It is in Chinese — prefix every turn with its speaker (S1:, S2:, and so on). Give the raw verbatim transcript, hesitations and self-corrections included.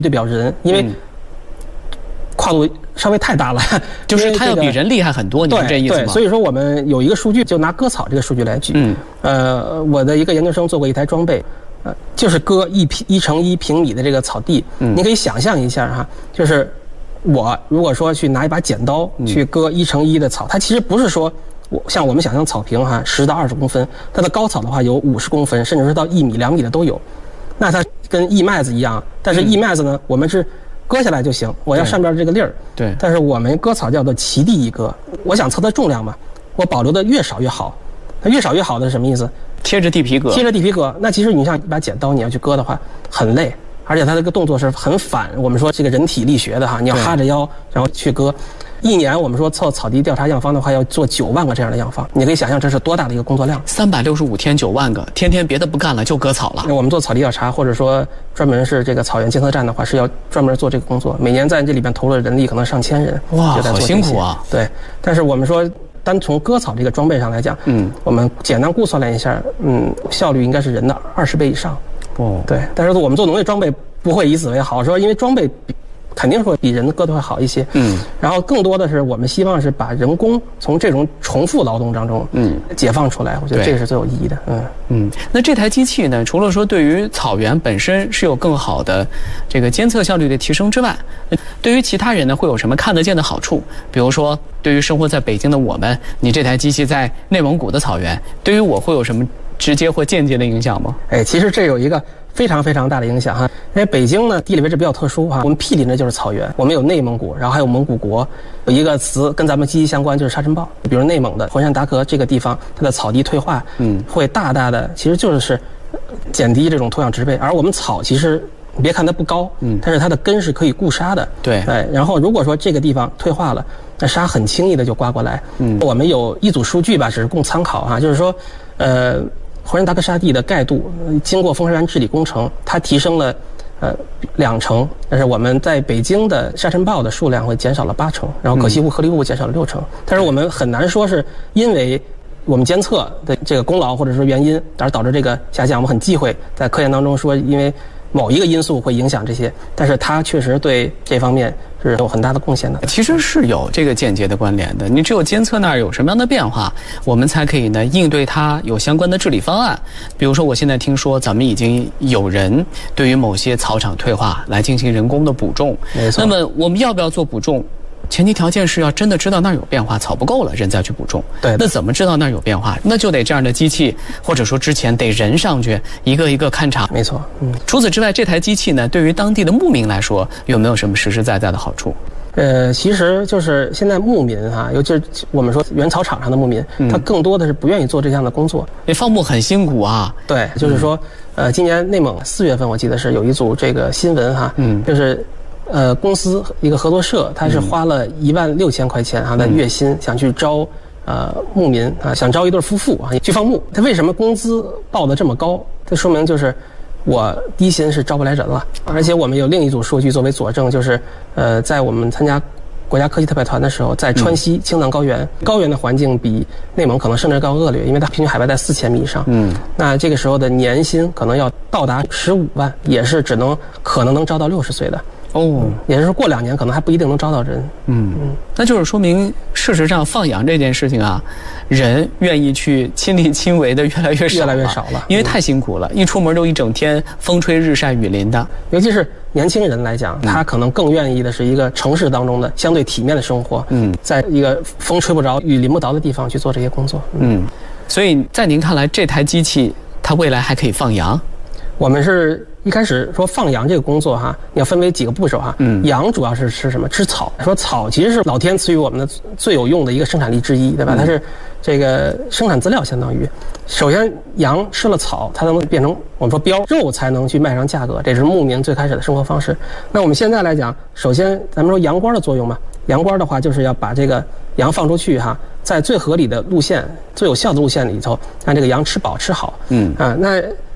S1: 对表人，因为跨度稍微太大了，
S2: 就是它要比人厉害很多，你是这意思吗？
S1: 对，所以说我们有一个数据，就拿割草这个数据来举。嗯，呃，我的一个研究生做过一台装备，呃，就是割一平一乘一平米的这个草地。嗯，你可以想象一下哈，就是我如果说去拿一把剪刀去割一乘一的草，它其实不是说我像我们想象草坪哈十到二十公分，它的高草的话有五十公分，甚至是到一米两米的都有。那它跟薏麦子一样，但是薏麦子呢，我们是割下来就行，我要上边这个粒儿。
S2: 对。
S1: 但是我们割草叫做齐地一割，我想测它重量嘛，我保留的越少越好。那越少越好的是什么意思？
S2: 贴着地皮割。贴
S1: 着地皮割，那其实你像一把剪刀，你要去割的话，很累，而且它这个动作是很反我们说这个人体力学的哈，你要哈着腰然后去割。一年我们说测草地调查样方的话，要做九万个这样的样方，你可以想象这是多大的一个工作量。
S2: 三百六十五天九万个，天天别的不干了就割草了。
S1: 我们做草地调查，或者说专门是这个草原监测站的话，是要专门做这个工作，每年在这里边投入的人力可能上千人。
S2: 哇，好辛苦啊！
S1: 对，但是我们说单从割草这个装备上来讲，嗯，我们简单估算了一下，嗯，效率应该是人的二十倍以上。哦，对，但是我们做农业装备不会以此为豪，说因为装备比肯定会比人的割的会好一些，嗯，然后更多的是我们希望是把人工从这种重复劳动当中，嗯，解放出来，我觉得这个是最有意义的，嗯
S2: 嗯。那这台机器呢，除了说对于草原本身是有更好的这个监测效率的提升之外，对于其他人呢，会有什么看得见的好处？比如说，对于生活在北京的我们，你这台机器在内蒙古的草原，对于我会有什么直接或间接的影响吗？
S1: 哎，其实这有一个非常非常大的影响哈，因为北京呢地理位置比较特殊哈，我们毗邻的就是草原，我们有内蒙古，然后还有蒙古国，有一个词跟咱们息息相关，就是沙尘暴。比如内蒙的浑山达克这个地方，它的草地退化，嗯，会大大的，其实就是减低这种土壤植被，而我们草其实你别看它不高，嗯，但是它的根是可以固沙的，
S2: 对，
S1: 哎，然后如果说这个地方退化了，那沙很轻易的就刮过来，嗯，我们有一组数据吧，只是供参考哈，就是说，呃。浑山达克沙地的盖度，经过风沙湾治理工程，它提升了，呃，两成。但是我们在北京的沙尘暴的数量会减少了八成，然后可惜物、颗粒物减少了六成。但是我们很难说是因为我们监测的这个功劳或者说原因而导致这个下降。我们很忌讳在科研当中说因为某一个因素会影响这些，但是它确实对这方面是有很大的贡献的。
S2: 其实是有这个间接的关联的，你只有监测那儿有什么样的变化，我们才可以呢应对它有相关的治理方案。比如说我现在听说咱们已经有人对于某些草场退化来进行人工的补种，没错。那么我们要不要做补种？前提条件是要真的知道那儿有变化，草不够了，人再去补种。
S1: 对，
S2: 那怎么知道那儿有变化？那就得这样的机器，或者说之前得人上去一个一个勘察。
S1: 没错，嗯。
S2: 除此之外，这台机器呢，对于当地的牧民来说，有没有什么实实在在的好处？
S1: 呃，其实就是现在牧民哈、啊，尤其是我们说原草场上的牧民，嗯、他更多的是不愿意做这样的工作。
S2: 那放牧很辛苦啊。
S1: 对，就是说，嗯、呃，今年内蒙四月份，我记得是有一组这个新闻哈，嗯，就是。呃，公司一个合作社，他是花了一万六千块钱哈的月薪，想去招呃牧民啊，想招一对夫妇啊去放牧。他为什么工资报的这么高？这说明就是我低薪是招不来人了。而且我们有另一组数据作为佐证，就是呃，在我们参加国家科技特派团的时候，在川西青藏高原，高原的环境比内蒙可能甚至更恶劣，因为它平均海拔在四千米以上。嗯，那这个时候的年薪可能要到达十五万，也是只能可能能招到六十岁的。哦，也就是说过两年可能还不一定能招到人。嗯嗯，
S2: 那就是说明，事实上放羊这件事情啊，人愿意去亲力亲为的越来越少，
S1: 越来越少了，
S2: 因为太辛苦了，嗯、一出门都一整天风吹日晒雨淋的。
S1: 尤其是年轻人来讲，他可能更愿意的是一个城市当中的相对体面的生活。嗯，在一个风吹不着、雨淋不着的地方去做这些工作。
S2: 嗯，所以在您看来，这台机器它未来还可以放羊？
S1: 我们是一开始说放羊这个工作哈，你要分为几个步骤哈。嗯，羊主要是吃什么？吃草。说草其实是老天赐予我们的最有用的一个生产力之一，对吧？它是这个生产资料，相当于。首先，羊吃了草，它能变成我们说膘肉，才能去卖上价格。这是牧民最开始的生活方式。那我们现在来讲，首先咱们说羊倌的作用嘛，羊倌的话就是要把这个羊放出去哈，在最合理的路线、最有效的路线里头，让这个羊吃饱吃好。嗯啊，那